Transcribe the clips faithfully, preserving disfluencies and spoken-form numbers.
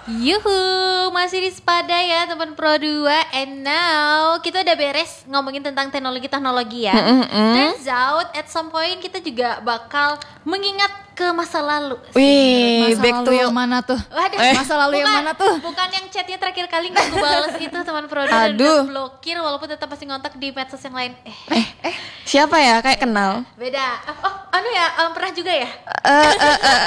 Yuhu, masih di Sepada ya teman Pro dua. And now kita udah beres ngomongin tentang teknologi-teknologi ya. Mm-mm. Turns out at some point kita juga bakal mengingat ke masa lalu. Wih, Masa back lalu to yang mana tuh? Waduh, Eh, masa lalu yang mana tuh? Bukan yang chatnya terakhir kali gak gue bales itu teman Pro dua dan Aduh. udah blokir walaupun tetap masih ngontak di medsos yang lain. Eh, Eh, eh, siapa ya? Kayak kenal. beda. Oh, oh, anu ya, um, pernah juga ya? Eh, eh, eh,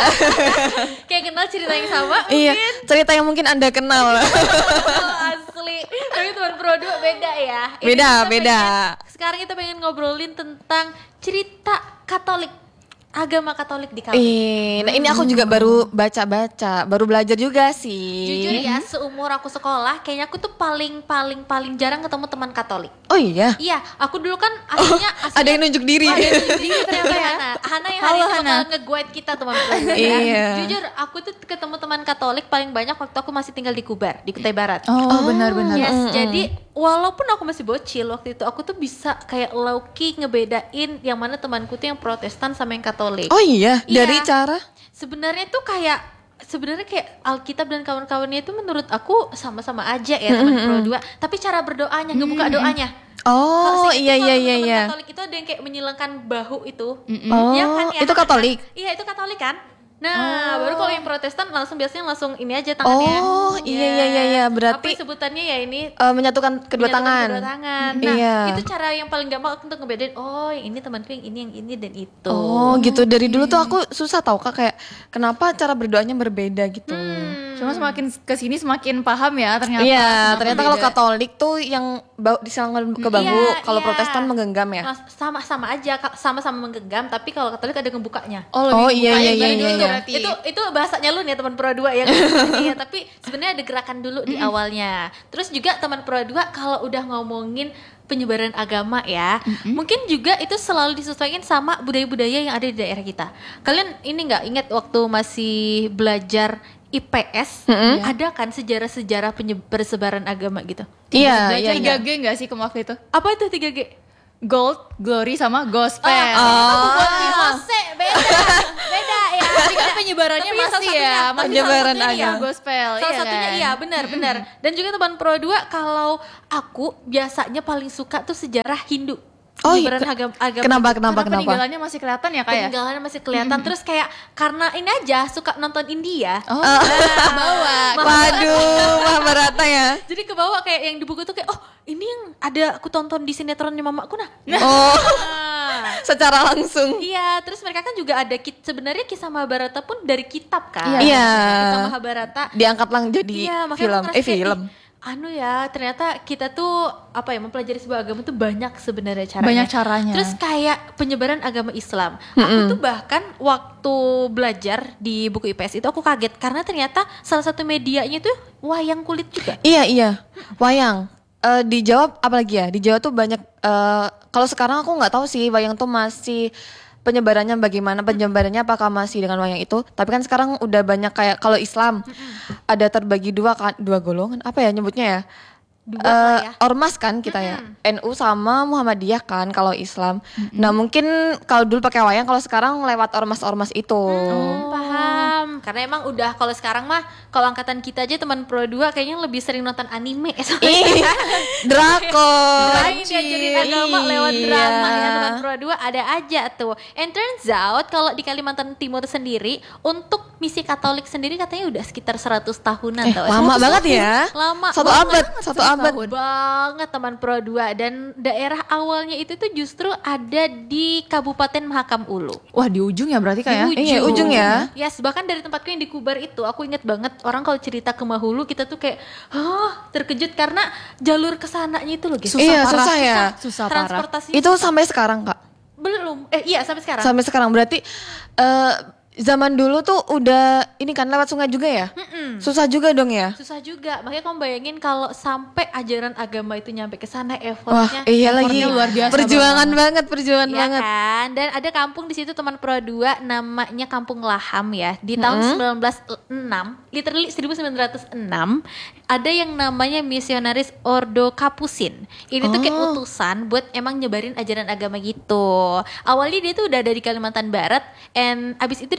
Kayak kenal cerita yang sama iya, mungkin. cerita yang mungkin Anda kenal. Oh, asli. Tapi teman Pro dua beda ya. Ini Beda, kita beda. pengen- sekarang kita pengen ngobrolin tentang cerita Katolik. Agama Katolik di kampus. Ih, nah ini aku juga baru baca-baca, baru belajar juga sih. Jujur ya, seumur aku sekolah, kayaknya aku tuh paling paling paling jarang ketemu teman Katolik. Oh iya, Iya, aku dulu kan aslinya, aslinya ada yang nunjuk diri. Oh, ada yang nunjuk diri ternyata ya. Hana, Hana yang hari Halo, ini Hana. bakal nge-guide kita teman teman. Iya. Jujur, aku tuh ketemu teman Katolik paling banyak waktu aku masih tinggal di Kubar, di Kutai Barat. Oh, benar-benar. Yes, jadi walaupun aku masih bocil waktu itu, aku tuh bisa kayak low-key ngebedain yang mana temanku tuh yang Protestan sama yang Katolik. Oh iya, Iya. dari cara. Sebenarnya tuh kayak sebenarnya kayak Alkitab dan kawan-kawannya itu menurut aku sama-sama aja ya teman Pro dua, tapi cara berdoanya, ngebuka doanya. Kalau Oh seingatku iya kalau iya iya teman-teman iya. Katolik itu ada yang kayak menyilangkan bahu itu. Oh, Iya kan ya? itu Katolik. Iya, itu Katolik kan? Nah, baru kalau yang Protestan langsung biasanya langsung ini aja tangannya. Oh, iya, iya, iya, iya. Berarti- apa sebutannya ya ini Eh, menyatukan kedua menyatukan tangan. kedua tangan. Nah, Iya. itu cara yang paling gampang untuk ngebedain. Oh, yang ini temanku, yang ini, yang ini dan itu. Oh gitu, dari dulu tuh aku susah tau Kak, kayak kenapa cara berdoanya berbeda gitu. Cuma semakin kesini semakin paham ya ternyata. Iya, kenapa ternyata kalau beda. Katolik tuh yang bau disilangkan ke bahu, Iya, kalau iya. Protestan menggenggam ya. Nah, sama-sama aja, Kak. Sama-sama menggenggam, tapi kalau Katolik ada ngebukanya. Oh, lebih Oh, iya, buka iya, ya, iya, dari iya, dulu iya. berarti. Itu itu bahasanya lu nih teman Pro dua ya. Iya, tapi sebenarnya ada gerakan dulu di awalnya. Terus juga teman Pro dua kalau udah ngomongin penyebaran agama ya, mungkin juga itu selalu disesuaikan sama budaya-budaya yang ada di daerah kita. Kalian ini nggak ingat waktu masih belajar I P S, ada kan sejarah-sejarah penye- persebaran agama gitu? Iya, Belajar iya, tiga iya. G enggak sih ke waktu itu? Apa itu tiga G? Gold, glory sama gospel. Oh, buat Mose, beda, beda ya. Tapi kan penyebarannya Tapi salah masih satunya- ya, tapi masih penyebaran salah satunya agama. iya. gospel. Salah iya satunya kan? iya, benar, benar. Dan juga teman Pro dua, kalau aku biasanya paling suka tuh sejarah Hindu. Oh, iya. Penyebaran agama, agama Kenapa, Hindu. kenapa, Karena kenapa? peninggalannya masih kelihatan ya kayak. Peninggalannya masih kelihatan. Terus kayak karena ini aja suka nonton India. Oh, bawa. Waduh, Mahabharata ya. Jadi kebawa kayak yang di buku tuh kayak, oh ini yang ada aku tonton di sinetronnya mamaku nah. Oh, Nah. secara langsung. Iya, terus mereka kan juga ada kit- sebenarnya kisah Mahabharata pun dari kitab kan. Iya. Kisah Mahabharata. Diangkat lang jadi Iya, makanya film. aku ngerasa Eh kayak, film. "Ih, anu ya, ternyata kita tuh apa ya mempelajari sebuah agama tuh banyak sebenarnya caranya. Banyak caranya. Terus kayak penyebaran agama Islam. Aku tuh bahkan waktu belajar di buku I P S itu aku kaget karena ternyata salah satu medianya tuh wayang kulit juga. Iya, iya. Wayang. Eh, di Jawa apalagi ya? Di Jawa tuh banyak eh, kalau sekarang aku nggak tahu sih wayang tuh masih penyebarannya bagaimana, penyebarannya apakah masih dengan wayang itu, tapi kan sekarang udah banyak kayak kalau Islam ada terbagi dua kan, dua golongan apa ya nyebutnya ya, Dua Eh, lah ya. ormas kan kita ya, N U sama Muhammadiyah kan kalau Islam. Nah mungkin kalau dulu pakai wayang, kalau sekarang lewat ormas-ormas itu. Hmm, paham. Karena emang udah kalau sekarang mah kalau angkatan kita aja teman Pro dua kayaknya lebih sering nonton anime. Ih, drakor. Lain diajarin agama lewat Iya. drama ya teman Pro dua ada aja tuh. And turns out kalau di Kalimantan Timur sendiri untuk misi Katolik sendiri katanya udah sekitar seratus tahunan Eh, tau. lama seratus banget tahun. ya. Lama Satu banget. abad, satu abad. Banget teman Pro dua dan daerah awalnya itu tuh justru ada di Kabupaten Mahakam Ulu. Wah, di ujung ya berarti kayak. Di Iya, ujung ya. Yes, bahkan dari tempatku yang di Kubar itu aku inget banget orang kalau cerita ke Mahulu kita tuh kayak hah terkejut karena jalur kesananya itu loh guys. Susah Iya, parah. susah ya. Susah parah. Transportasinya Itu sampai sekarang Kak. belum. Eh iya sampai sekarang. Sampai sekarang berarti eh, zaman dulu tuh udah ini kan lewat sungai juga ya. Susah juga dong ya. Susah juga. Makanya kamu bayangin kalau sampai ajaran agama itu nyampe ke sana Wah, effortnya. iya effortnya lagi. luar biasa Perjuangan banget, perjuangan Iya banget. kan, dan ada kampung di situ teman Pro dua namanya Kampung Laham ya. Di tahun sembilan belas enam, literally seribu sembilan ratus enam, ada yang namanya misionaris Ordo Kapusin. Ini tuh kayak Oh. utusan buat emang nyebarin ajaran agama gitu. Awalnya dia tuh udah dari Kalimantan Barat, and abis itu dia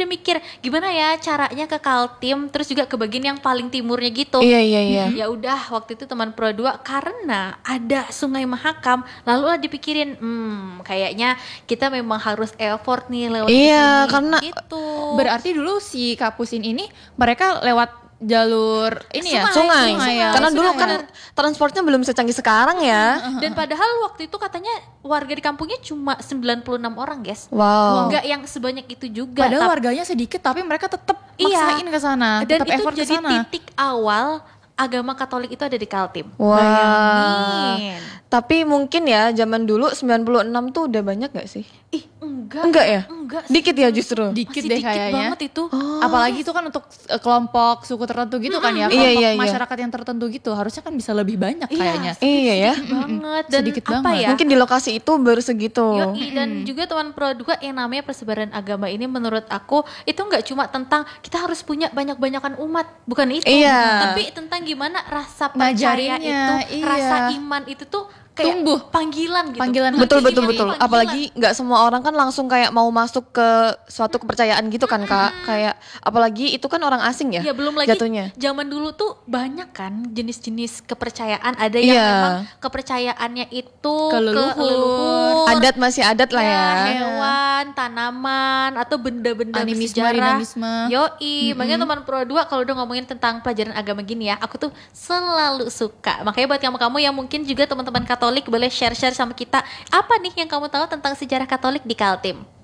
mikir gimana ya caranya ke Kaltim, terus juga ke bagian yang paling timurnya gitu. Iya iya iya. Ya udah waktu itu teman Pro dua karena ada Sungai Mahakam, lalu lah dipikirin, hmm kayaknya kita memang harus effort nih lewat Iya, kesini, karena gitu. Berarti dulu si Kapusin ini mereka lewat jalur ini ya, Sungai. ya. Karena dulu Sungai. kan transportnya belum secanggih sekarang ya. Dan padahal waktu itu katanya warga di kampungnya cuma sembilan puluh enam orang, guys. Wow. Enggak yang sebanyak itu juga. Padahal tapi- warganya sedikit tapi mereka tetap Iya. maksain ke sana, Dan tetap itu effort ke jadi sana. titik awal agama Katolik itu ada di Kaltim. Wah. Bayangin. Tapi mungkin ya zaman dulu sembilan puluh enam tuh udah banyak gak sih? Ih, enggak. Enggak ya? Enggak. Dikit ya justru. Dikit Masih deh dikit kayaknya. banget itu. Apalagi itu kan untuk uh, kelompok suku tertentu gitu kan ya, Iya, kelompok iya, iya. masyarakat yang tertentu gitu. Harusnya kan bisa lebih banyak Iya. kayaknya. Iya ya. banget dan Sedikit apa banget. ya? Mungkin di lokasi itu baru segitu. Yoi, dan juga teman Pro dua yang namanya persebaran agama ini menurut aku itu nggak cuma tentang kita harus punya banyak-banyakan umat, bukan itu. Iya. Tapi tentang gimana rasa percaya Ngajarinnya, itu, iya. rasa iman itu tuh kayak Tumbuh. panggilan gitu. Panggilan Hati Betul ini betul betul. panggilan. Apalagi nggak semua orang kan langsung kayak mau masuk ke suatu kepercayaan gitu kan Kak. Kayak apalagi itu kan orang asing ya. Ya belum lagi jatuhnya. zaman dulu tuh banyak kan jenis-jenis kepercayaan. Ada yang Iya. memang kepercayaannya itu Ke leluhur. Adat masih adat lah ya. hewan, tanaman atau benda-benda Animisme, bersejarah. dinamisme. Yoi, makanya teman Pro dua kalau udah ngomongin tentang pelajaran agama gini ya, aku tuh selalu suka. Makanya buat kamu-kamu yang mungkin juga teman-teman Katolik boleh share-share sama kita, apa nih yang kamu tahu tentang sejarah Katolik di Kaltim?